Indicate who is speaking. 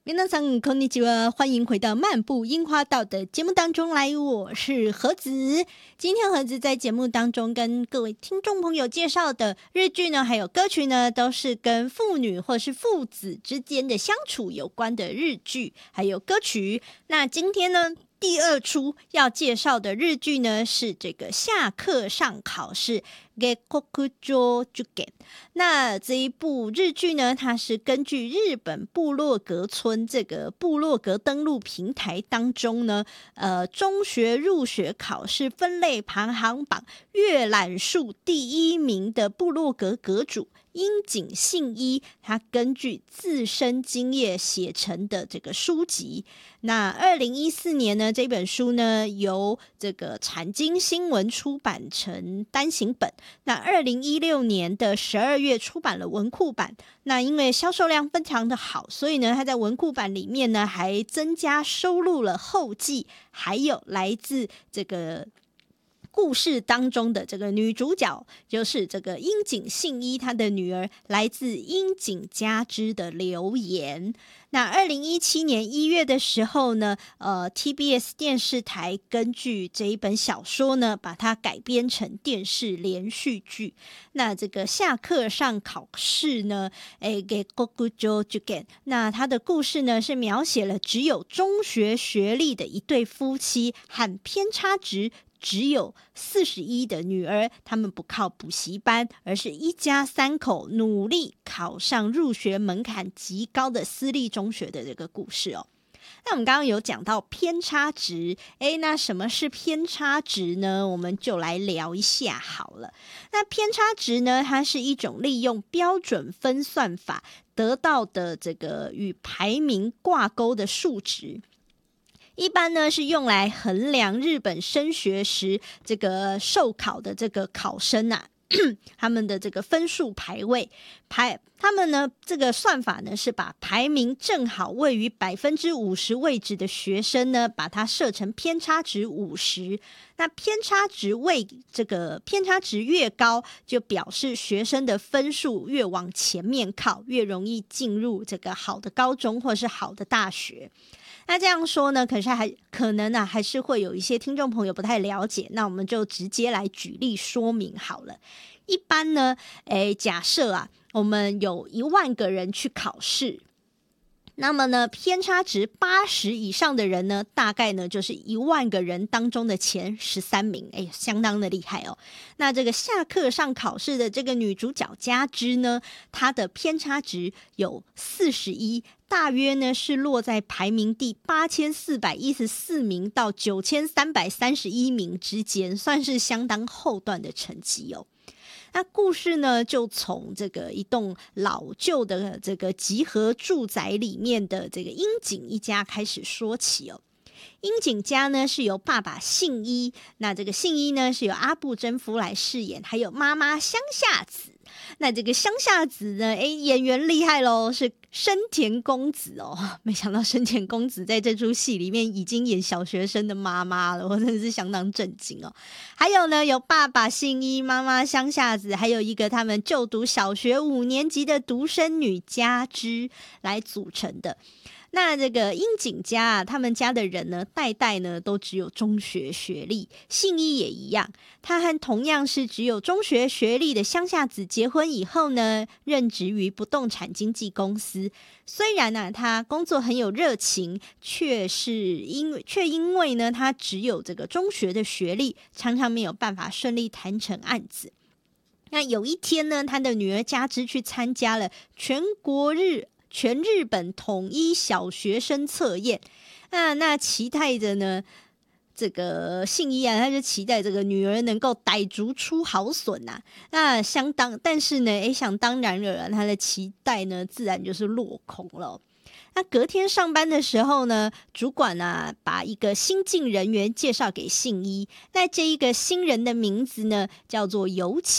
Speaker 1: 皆さんこんにちは，欢迎回到漫步樱花道的节目当中来，我是盒子。今天盒子在节目当中跟各位听众朋友介绍的日剧呢，还有歌曲呢，都是跟父女或是父子之间的相处有关的日剧还有歌曲。那今天呢，第二出要介绍的日剧呢，是这个下课上考试 Gekokujo Juken。 那这一部日剧呢，它是根据日本部落格村这个部落格登录平台当中呢，中学入学考试分类排行榜阅览数第1名的部落格阁主樱井信一，他根据自身经验写成的这个书籍。那2014年呢，这本书呢由这个产经新闻出版成单行本。那2016年的12月出版了文库版。那因为销售量非常的好，所以呢，他在文库版里面呢还增加收录了后记，还有来自这个故事当中的这个女主角，就是这个樱井信一她的女儿，来自樱井佳织的留言。那2017年1月的时候呢，TBS 电视台根据这一本小说呢，把它改编成电视连续剧。那这个下课上考试呢，Gekokujo Juken， 那它的故事呢是描写了只有中学学历的一对夫妻和偏差值只有41的女儿，他们不靠补习班，而是一家3口努力考上入学门槛极高的私立中学的这个故事哦。那我们刚刚有讲到偏差值，那什么是偏差值呢？我们就来聊一下好了。那偏差值呢，它是一种利用标准分算法得到的这个与排名挂钩的数值。一般呢是用来衡量日本升学时这个受考的这个考生啊他们的这个分数排位。他们呢这个算法呢是把排名正好位于50%位置的学生呢，把它设成偏差值50。那偏差值越高，就表示学生的分数越往前面靠，越容易进入这个好的高中或是好的大学。那这样说呢，可能还是会有一些听众朋友不太了解，那我们就直接来举例说明好了。一般呢，假设我们有1万个人去考试，那么呢，偏差值80以上的人呢，大概呢就是1万个人当中的前13名，相当的厉害哦。那这个下课上考试的这个女主角佳织呢，她的偏差值有41，大约呢是落在排名第8414名到9331名之间，算是相当后段的成绩哦。那故事呢，就从这个一栋老旧的这个集合住宅里面的这个樱井一家开始说起哦。樱井家呢是由爸爸信一，那这个信一呢是由阿部真夫来饰演，还有妈妈乡下子。那这个乡下子呢，演员厉害咯，是深田恭子哦。没想到深田恭子在这出戏里面已经演小学生的妈妈了，我真的是相当震惊哦。还有呢，有爸爸信一，妈妈乡下子，还有一个他们就读小学5年级的独生女佳织来组成的。那这个樱井家他们家的人呢，代代呢都只有中学学历，信一也一样，他和同样是只有中学学历的乡下子结婚以后呢，任职于不动产经纪公司。虽然他工作很有热情，却因为呢他只有这个中学的学历，常常没有办法顺利谈成案子。那有一天呢，他的女儿佳织去参加了全日本统一小学生测验，那期待着呢，这个信一他就期待这个女儿能够逮竹出好笋那但是呢，想当然了，他的期待呢，自然就是落空了。那隔天上班的时候呢，主管把一个新进人员介绍给信一，那这一个新人的名字呢，叫做尤其。